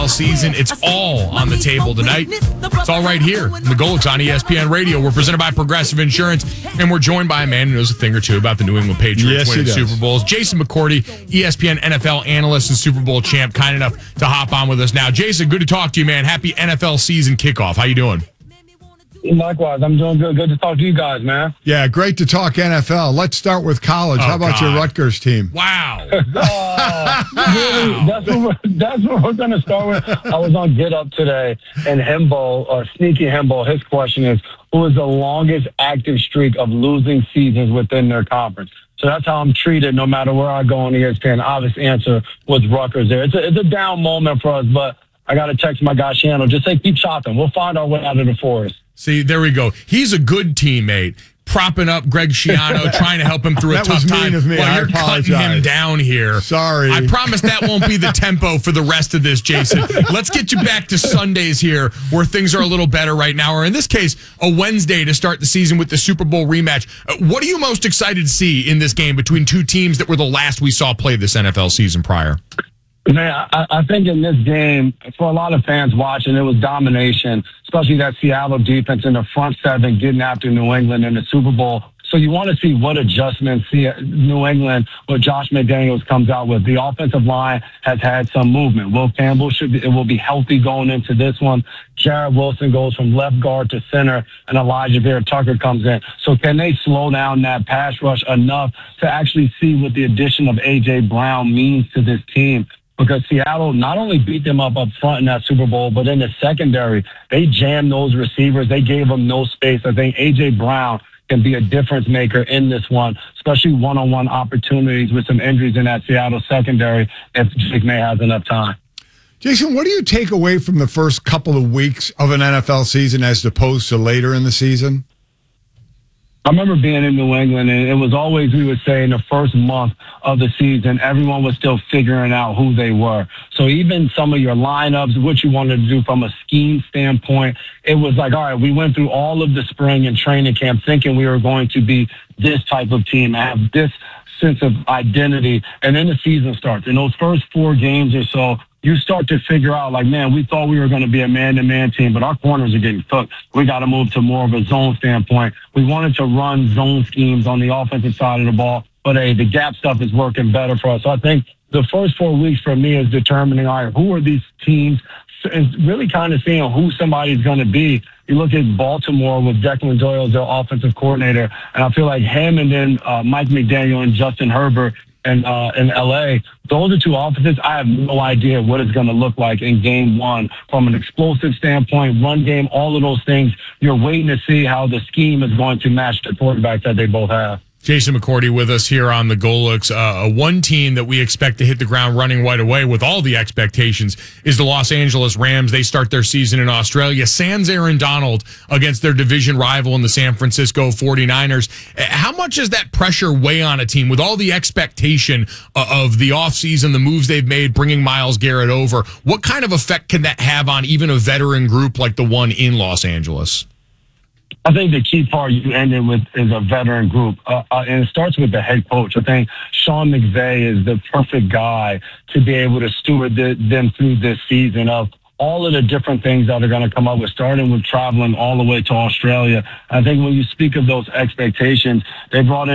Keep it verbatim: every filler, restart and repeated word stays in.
season. It's all on the table tonight. It's all right here. The Golics on E S P N Radio. We're presented by Progressive Insurance, and we're joined by a man who knows a thing or two about the New England Patriots Yes, winning he does. Super Bowls. Jason McCourty, E S P N N F L analyst and Super Bowl champ, kind enough to hop on with us now. Jason, good to talk to you, man. Happy N F L season kickoff. How you doing? Likewise, I'm doing good. Good to talk to you guys, man. Yeah, great to talk N F L. Let's start with college. Oh, How about God. your Rutgers team? Wow. Uh, really, that's what we're, that's what we're going to start with. I was on Get Up today, and Himbo, or Sneaky Himbo, his question is, who is the longest active streak of losing seasons within their conference? So that's how I'm treated no matter where I go on E S P N. Obvious answer was Rutgers there. It's a, it's a down moment for us, but I got to text my guy, Shannon. Just say, keep shopping. We'll find our way out of the forest. See, there we go. He's a good teammate, propping up Greg Schiano, trying to help him through a That tough was mean time. of me. Well, I you're cutting apologize. him down here. Sorry. I promise that won't be the tempo for the rest of this, Jason. Let's get you back to Sundays here, where things are a little better right now, or in this case, a Wednesday to start the season with the Super Bowl rematch. Uh, what are you most excited to see in this game between two teams that were the last we saw play this N F L season prior? Man, I, I think in this game, for a lot of fans watching, it was domination, especially that Seattle defense in the front seven getting after New England in the Super Bowl. So you want to see what adjustments see New England, what Josh McDaniels comes out with. The offensive line has had some movement. Will Campbell should be, it will be healthy going into this one. Jarrett Wilson goes from left guard to center, and Elijah Vera Tucker comes in. So can they slow down that pass rush enough to actually see what the addition of A J. Brown means to this team? Because Seattle not only beat them up up front in that Super Bowl, but in the secondary, they jammed those receivers. They gave them no space. I think A J. Brown can be a difference maker in this one, especially one-on-one opportunities with some injuries in that Seattle secondary if Jake May has enough time. Jason, what do you take away from the first couple of weeks of an N F L season as opposed to later in the season? I remember being in New England, and it was always, we would say, in the first month of the season, everyone was still figuring out who they were. So even some of your lineups, what you wanted to do from a scheme standpoint, it was like, all right, we went through all of the spring and training camp thinking we were going to be this type of team, have this sense of identity, and then the season starts. In those first four games or so, you start to figure out, like, man, we thought we were going to be a man-to-man team, but our corners are getting cooked. We got to move to more of a zone standpoint. We wanted to run zone schemes on the offensive side of the ball, but, hey, the gap stuff is working better for us. So I think the first four weeks for me is determining, all right, who are these teams, and really kind of seeing who somebody's going to be. You look at Baltimore with Declan Doyle as their offensive coordinator, and I feel like him and then uh, Mike McDaniel and Justin Herbert and uh, in L A, those are two offenses. I have no idea what it's going to look like in game one from an explosive standpoint, run game, all of those things. You're waiting to see how the scheme is going to match the quarterback that they both have. Jason McCourty with us here on the Golics. Uh, one team that we expect to hit the ground running right away with all the expectations is the Los Angeles Rams. They start their season in Australia. Sans Aaron Donald against their division rival in the San Francisco forty-niners. How much does that pressure weigh on a team with all the expectation of the offseason, the moves they've made, bringing Myles Garrett over? What kind of effect can that have on even a veteran group like the one in Los Angeles? I think the key part you ended with is a veteran group, uh, uh, and it starts with the head coach. I think Sean McVay is the perfect guy to be able to steward the, them through this season of all of the different things that are going to come up with, starting with traveling all the way to Australia. I think when you speak of those expectations, they brought in